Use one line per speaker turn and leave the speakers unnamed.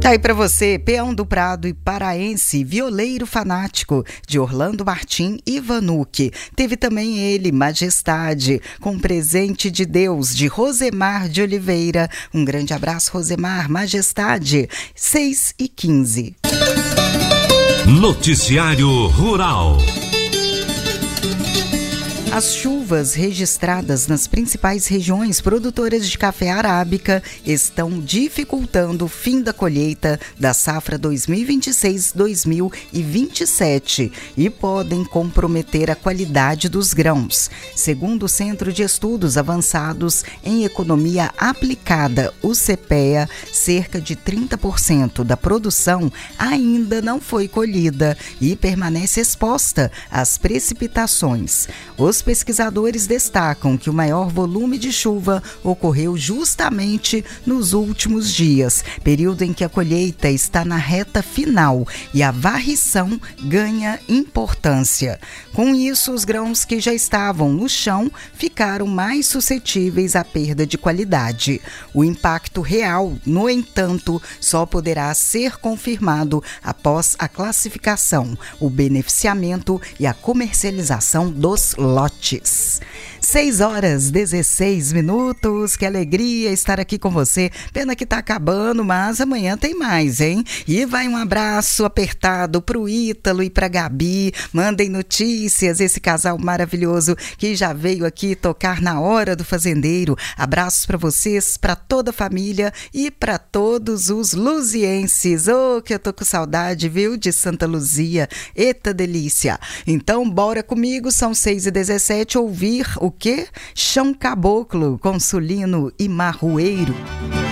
Tá aí pra você, Peão do Prado e Paraense, Violeiro Fanático, de Orlando Martim e Vanucci. Teve também ele, Majestade, com Presente de Deus, de Rosemar de Oliveira. Um grande abraço, Rosemar. Majestade, 6h15.
Noticiário Rural.
As chuvas registradas nas principais regiões produtoras de café arábica estão dificultando o fim da colheita da safra 2026-2027 e podem comprometer a qualidade dos grãos. Segundo o Centro de Estudos Avançados em Economia Aplicada, o CEPEA, cerca de 30% da produção ainda não foi colhida e permanece exposta às precipitações. Os pesquisadores destacam que o maior volume de chuva ocorreu justamente nos últimos dias, período em que a colheita está na reta final e a varrição ganha importância. Com isso, os grãos que já estavam no chão ficaram mais suscetíveis à perda de qualidade. O impacto real, no entanto, só poderá ser confirmado após a classificação, o beneficiamento e a comercialização dos lotes. 6h16, que alegria estar aqui com você. Pena que tá acabando, mas amanhã tem mais, hein? E vai um abraço apertado pro Ítalo e pra Gabi. Mandem notícias, esse casal maravilhoso que já veio aqui tocar na Hora do Fazendeiro. Abraços pra vocês, pra toda a família e pra todos os luzienses. Oh, que eu tô com saudade, viu? De Santa Luzia. Eita delícia! Então, bora comigo, são 6h17, ouvir o quê? Chão Caboclo, com Sulino e Marroeiro.